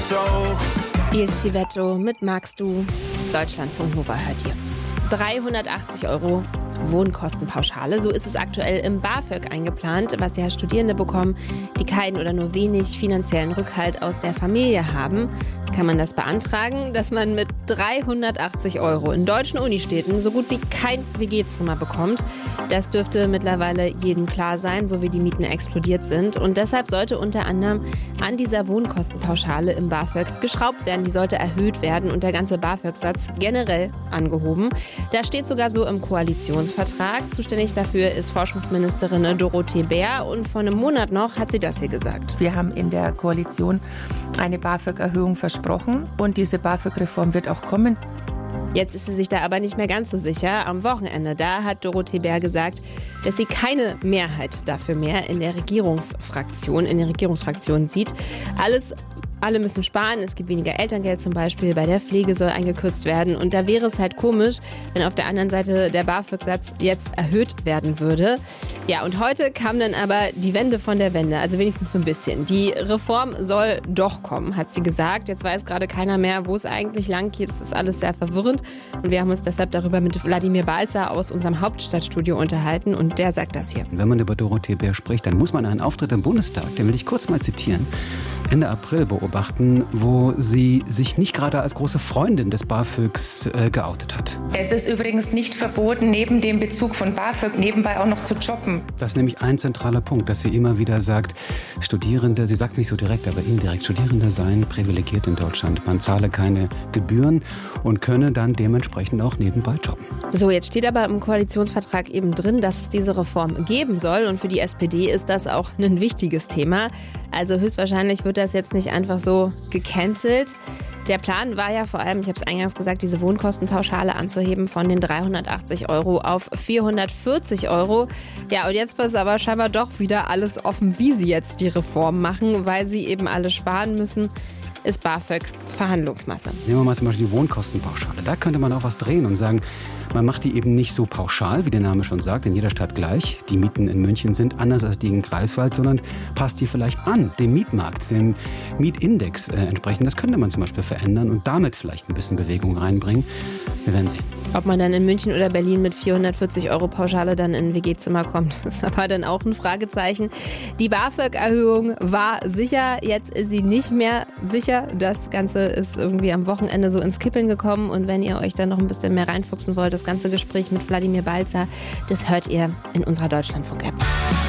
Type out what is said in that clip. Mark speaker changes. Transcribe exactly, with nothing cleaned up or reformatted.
Speaker 1: auch.
Speaker 2: Il Civetto mit Magst du. Deutschlandfunk Nova hört ihr. dreihundertachtzig Euro Wohnkostenpauschale. So ist es aktuell im BAföG eingeplant, was ja Studierende bekommen, die keinen oder nur wenig finanziellen Rückhalt aus der Familie haben. Kann man das beantragen, dass man mit dreihundertachtzig Euro in deutschen Unistädten so gut wie kein W G-Zimmer bekommt. Das dürfte mittlerweile jedem klar sein, so wie die Mieten explodiert sind. Und deshalb sollte unter anderem an dieser Wohnkostenpauschale im BAföG geschraubt werden. Die sollte erhöht werden und der ganze BAföG-Satz generell angehoben. Da steht sogar so im Koalitionsvertrag. Zuständig dafür ist Forschungsministerin Dorothee Bär und vor einem Monat noch hat sie das hier gesagt.
Speaker 3: Wir haben in der Koalition eine BAföG-Erhöhung versprochen und diese BAföG-Reform wird auch kommen.
Speaker 2: Jetzt ist sie sich da aber nicht mehr ganz so sicher. Am Wochenende, da hat Dorothee Bär gesagt, dass sie keine Mehrheit dafür mehr in der Regierungsfraktion, in der Regierungsfraktion sieht. Alles Alle müssen sparen, es gibt weniger Elterngeld zum Beispiel, bei der Pflege soll eingekürzt werden. Und da wäre es halt komisch, wenn auf der anderen Seite der BAföG-Satz jetzt erhöht werden würde. Ja, und heute kam dann aber die Wende von der Wende, also wenigstens so ein bisschen. Die Reform soll doch kommen, hat sie gesagt. Jetzt weiß gerade keiner mehr, wo es eigentlich lang geht. Es ist alles sehr verwirrend. Und wir haben uns deshalb darüber mit Wladimir Balzer aus unserem Hauptstadtstudio unterhalten. Und der sagt das hier.
Speaker 4: Wenn man über Dorothee Bär spricht, dann muss man einen Auftritt im Bundestag, den will ich kurz mal zitieren, Ende April beobachten, wo sie sich nicht gerade als große Freundin des BAföGs äh, geoutet hat.
Speaker 3: Es ist übrigens nicht verboten, neben dem Bezug von BAföG nebenbei auch noch zu jobben.
Speaker 4: Das ist nämlich ein zentraler Punkt, dass sie immer wieder sagt, Studierende, sie sagt es nicht so direkt, aber indirekt, Studierende seien privilegiert in Deutschland. Man zahle keine Gebühren und könne dann dementsprechend auch nebenbei jobben.
Speaker 2: So, jetzt steht aber im Koalitionsvertrag eben drin, dass es diese Reform geben soll. Und für die S P D ist das auch ein wichtiges Thema. Also höchstwahrscheinlich wird das jetzt nicht einfach so gecancelt. Der Plan war ja vor allem, ich habe es eingangs gesagt, diese Wohnkostenpauschale anzuheben von den dreihundertachtzig Euro auf vierhundertvierzig Euro. Ja, und jetzt ist aber scheinbar doch wieder alles offen, wie sie jetzt die Reform machen, weil sie eben alle sparen müssen. Ist BAföG Verhandlungsmasse.
Speaker 4: Nehmen wir mal zum Beispiel die Wohnkostenpauschale. Da könnte man auch was drehen und sagen, man macht die eben nicht so pauschal, wie der Name schon sagt, in jeder Stadt gleich. Die Mieten in München sind anders als die in Greifswald, sondern passt die vielleicht an, dem Mietmarkt, dem Mietindex äh, entsprechend. Das könnte man zum Beispiel verändern und damit vielleicht ein bisschen Bewegung reinbringen. Wir werden sehen.
Speaker 2: Ob man dann in München oder Berlin mit vierhundertvierzig Euro Pauschale dann in ein W G-Zimmer kommt, ist aber dann auch ein Fragezeichen. Die BAföG-Erhöhung war sicher, jetzt ist sie nicht mehr sicher. Das Ganze ist irgendwie am Wochenende so ins Kippeln gekommen. Und wenn ihr euch dann noch ein bisschen mehr reinfuchsen wollt, das ganze Gespräch mit Wladimir Balzer, das hört ihr in unserer Deutschlandfunk-App.